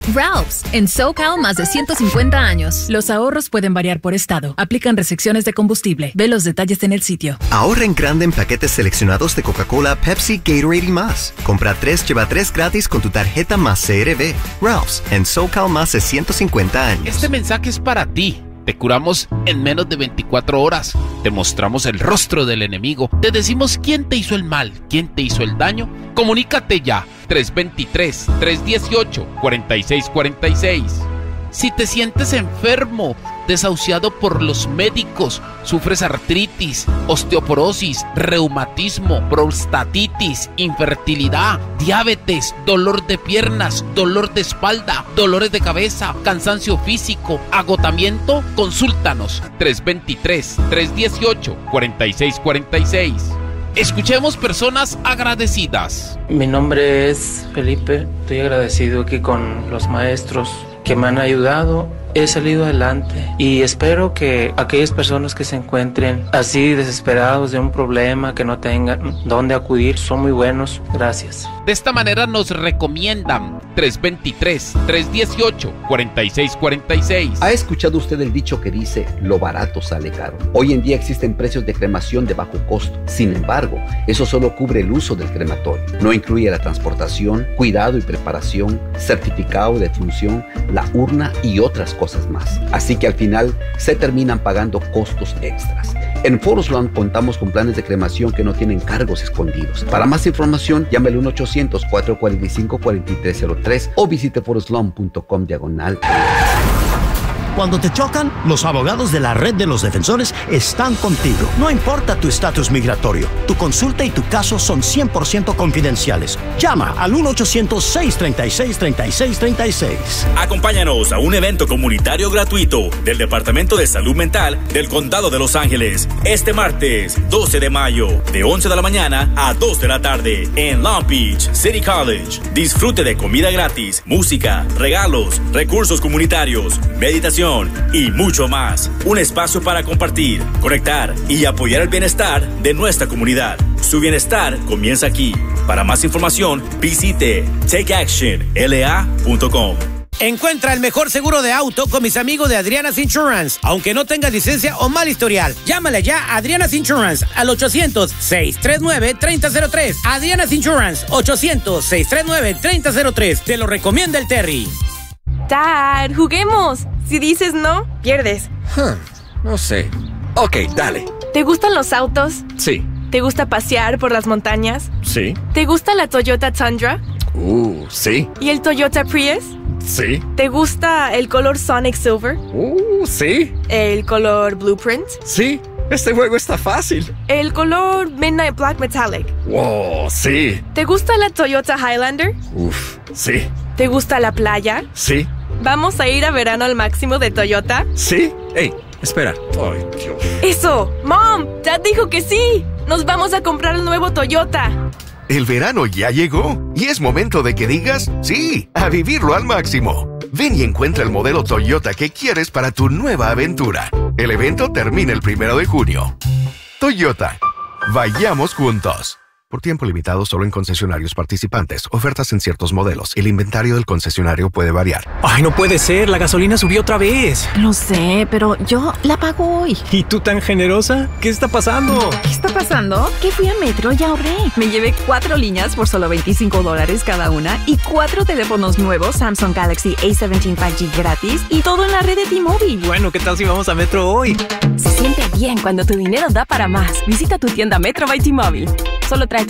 Ralph's, en SoCal más de 150 años. Los ahorros pueden variar por estado. Aplican restricciones de combustible. Ve los detalles en el sitio. Ahorra en grande en paquetes seleccionados de Coca-Cola, Pepsi, Gatorade y más. Compra 3, lleva 3 gratis con tu tarjeta más CRB. Ralph's, en SoCal más de 150 años. Este mensaje es para ti. Te curamos en menos de 24 horas. Te mostramos el rostro del enemigo. Te decimos quién te hizo el mal, quién te hizo el daño. Comunícate ya. 323-318-4646. Si te sientes enfermo, desahuciado por los médicos, sufres artritis, osteoporosis, reumatismo, prostatitis, infertilidad, diabetes, dolor de piernas, dolor de espalda, dolores de cabeza, cansancio físico, agotamiento, consúltanos. 323-318-4646. Escuchemos personas agradecidas. Mi nombre es Felipe. Estoy agradecido aquí con los maestros que me han ayudado. He salido adelante y espero que aquellas personas que se encuentren así desesperados de un problema, que no tengan dónde acudir, son muy buenos. Gracias. De esta manera nos recomiendan 323-318-4646. ¿Ha escuchado usted el dicho que dice, lo barato sale caro? Hoy en día existen precios de cremación de bajo costo. Sin embargo, eso solo cubre el uso del crematorio. No incluye la transportación, cuidado y preparación, certificado de defunción, la urna y otras cosas más. Así que al final se terminan pagando costos extras. En Forest Lawn contamos con planes de cremación que no tienen cargos escondidos. Para más información, llame al 1-800-445-4303 o visite forestlawn.com/. Cuando te chocan, los abogados de la Red de los Defensores están contigo. No importa tu estatus migratorio, tu consulta y tu caso son 100% confidenciales. Llama al 1-800-636-3636. Acompáñanos a un evento comunitario gratuito del Departamento de Salud Mental del Condado de Los Ángeles este martes 12 de mayo de 11 de la mañana a 2 de la tarde en Long Beach City College. Disfrute de comida gratis, música, regalos, recursos comunitarios, meditación y mucho más. Un espacio para compartir, conectar y apoyar el bienestar de nuestra comunidad. Su bienestar comienza aquí. Para más información, visite takeactionla.com. Encuentra el mejor seguro de auto con mis amigos de Adriana's Insurance. Aunque no tengas licencia o mal historial, llámale ya a Adriana's Insurance al 800-639-3003. Adriana's Insurance, 800-639-3003. Te lo recomienda el Terry. Dad, juguemos. Si dices no, pierdes. No sé. Ok, dale. ¿Te gustan los autos? Sí. ¿Te gusta pasear por las montañas? Sí. ¿Te gusta la Toyota Tundra? Sí. ¿Y el Toyota Prius? Sí. ¿Te gusta el color Sonic Silver? Sí. ¿El color Blueprint? Sí. Este juego está fácil. ¿El color Midnight Black Metallic? Wow, sí. ¿Te gusta la Toyota Highlander? Sí. ¿Te gusta la playa? Sí. ¿Vamos a ir a verano al máximo de Toyota? Sí. Hey, espera. Ay, Dios. ¡Eso! ¡Mom! ¡Dad dijo que sí! ¡Nos vamos a comprar el nuevo Toyota! El verano ya llegó y es momento de que digas sí, a vivirlo al máximo. Ven y encuentra el modelo Toyota que quieres para tu nueva aventura. El evento termina el 1 de junio. Toyota. Vayamos juntos. Por tiempo limitado solo en concesionarios participantes. Ofertas en ciertos modelos. El inventario del concesionario puede variar. ¡Ay, no puede ser! La gasolina subió otra vez. Lo sé, pero yo la pago hoy. ¿Y tú tan generosa? ¿Qué está pasando? ¿Qué está pasando? Que fui a Metro y ahorré. Me llevé 4 líneas por solo $25 cada una y 4 teléfonos nuevos Samsung Galaxy A17 5G gratis y todo en la red de T-Mobile. Bueno, ¿qué tal si vamos a Metro hoy? Se siente bien cuando tu dinero da para más. Visita tu tienda Metro by T-Mobile. Solo trae